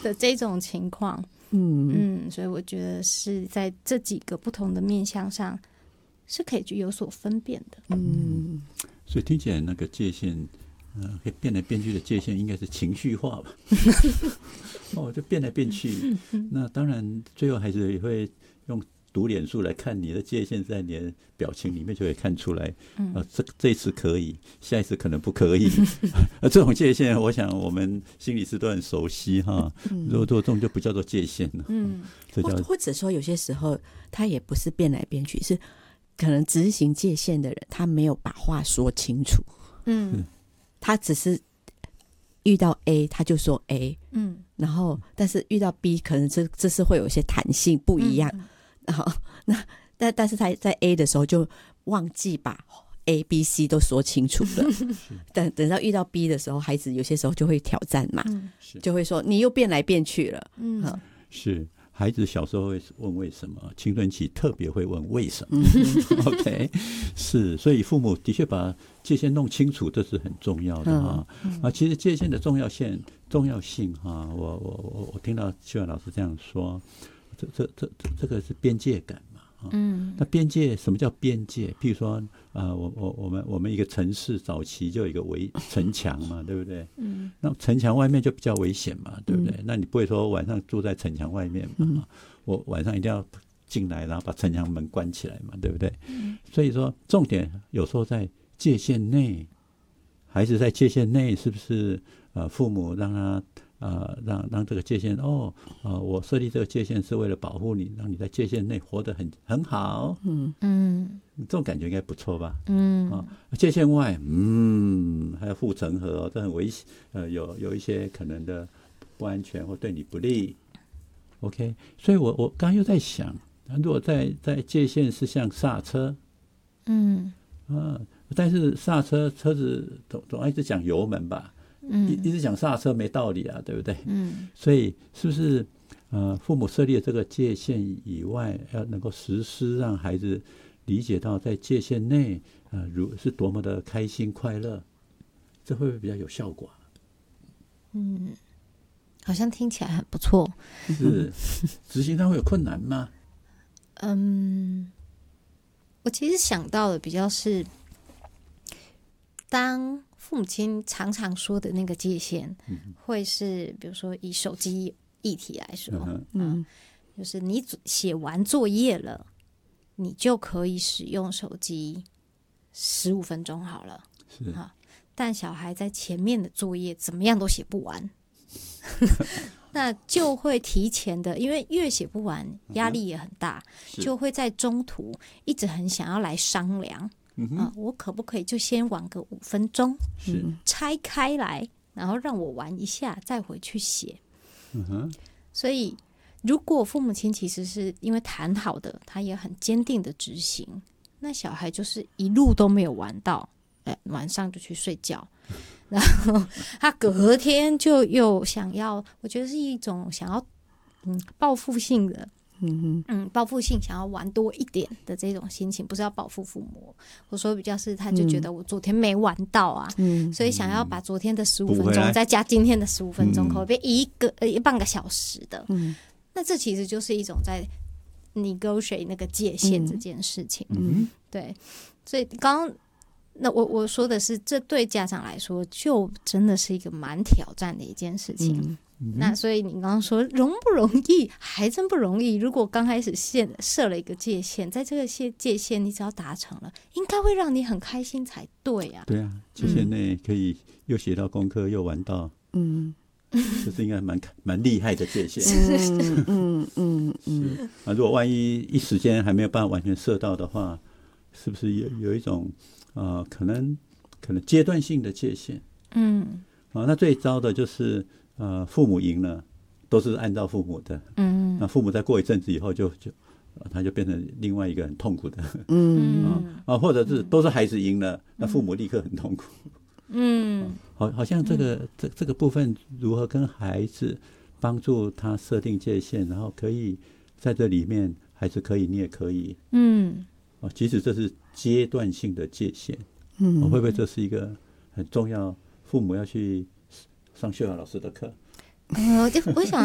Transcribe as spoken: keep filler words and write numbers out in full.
的这种情况。嗯嗯，所以我觉得是在这几个不同的面向上是可以去有所分辨的。 嗯，所以听起来那个界限，呃，可以变来变去的界限应该是情绪化吧？哦，就变来变去。那当然，最后孩子也会用读脸书来看你的界限，在你的表情里面就会看出来。呃，这这一次可以，下一次可能不可以。呃，这种界限，我想我们心理师都很熟悉哈。如果这种就不叫做界限了。嗯，这叫或者说有些时候他也不是变来变去，是可能执行界限的人他没有把话说清楚。嗯，他只是遇到 A 他就说 A， 嗯，然后但是遇到 B 可能这这是会有一些弹性不一样。嗯，然后那但但是他在 A 的时候就忘记把 A、B、C 都说清楚了。等等到遇到 B 的时候，孩子有些时候就会挑战嘛，嗯，就会说你又变来变去了。嗯，嗯是孩子小时候会问为什么，青春期特别会问为什么。OK， 是，所以父母的确把界限弄清楚，这是很重要的哈。嗯、啊，其实界限的重要性重要性哈，我我我我听到秀婉老师这样说。这这这这这个是边界感嘛？嗯，那边界什么叫边界？譬如说，呃，我我我们我们一个城市早期就有一个围城墙嘛，对不对？嗯，那城墙外面就比较危险嘛，对不对？嗯、那你不会说晚上住在城墙外面嘛？嗯、我晚上一定要进来，然后把城墙门关起来嘛，对不对？嗯，所以说重点有时候在界限内，孩子在界限内是不是呃父母让他。呃，让让这个界限哦，呃，我设立这个界限是为了保护你，让你在界限内活得很很好。嗯嗯，这种感觉应该不错吧？嗯啊，界限外，嗯，还有护城河、哦，这很危险，呃，有有一些可能的不安全或对你不利。OK， 所以我我刚刚又在想，如果在在界限是像刹车，嗯啊，但是刹车车子总总要一直讲油门吧？嗯，一直讲刹车没道理啊，对不对？嗯，所以是不是呃，父母设立的这个界限以外，要能够实施，让孩子理解到在界限内，呃，如是多么的开心快乐，这会不会比较有效果？ 嗯，好像听起来很不错。 是，执行上会有困难吗？ 嗯，我其实想到的比较是，当父母亲常常说的那个界限，会是比如说以手机议题来说，嗯嗯，就是你写完作业了，你就可以使用手机十五分钟好了，是啊，但小孩在前面的作业怎么样都写不完，那就会提前的，因为越写不完，压力也很大，嗯、就会在中途一直很想要来商量。嗯啊、我可不可以就先玩个五分钟，嗯，拆开来，然后让我玩一下，再回去写。嗯哼，所以如果父母亲其实是因为谈好的，他也很坚定的执行，那小孩就是一路都没有玩到，哎，晚上就去睡觉，然后他隔天就又想要，我觉得是一种想要嗯报复性的。嗯嗯，报复性想要玩多一点的这种心情，不是要报复父母。我说比较是，他就觉得我昨天没玩到啊，嗯、所以想要把昨天的十五分钟再加今天的十五分钟，可不可以一个呃半个小时的？嗯、那这其实就是一种在 negotiate 那个界限这件事情。嗯，对，所以刚刚那我我说的是，这对家长来说就真的是一个蛮挑战的一件事情。嗯那所以你刚刚说容不容易，还真不容易。如果刚开始限设了一个界限，在这个界限你只要达成了，应该会让你很开心才对啊。 对啊，界限内可以又写到功课，又玩到，嗯，这是应该蛮蛮厉害的界限。嗯嗯嗯嗯。啊，如果万一一时间还没有办法完全设到的话，是不是有有一种呃可能可能阶段性的界限？嗯。啊，那最糟的就是。呃，父母赢了，都是按照父母的，嗯，那父母再过一阵子以后就，就就他就变成另外一个很痛苦的，嗯啊啊，或者是都是孩子赢了，那父母立刻很痛苦，嗯，好，好像这个、嗯、这这个部分如何跟孩子帮助他设定界限，然后可以在这里面，孩子可以，你也可以，嗯，啊，即使这是阶段性的界限，嗯，会不会这是一个很重要，父母要去。上秀雅老师的课， 呃，我想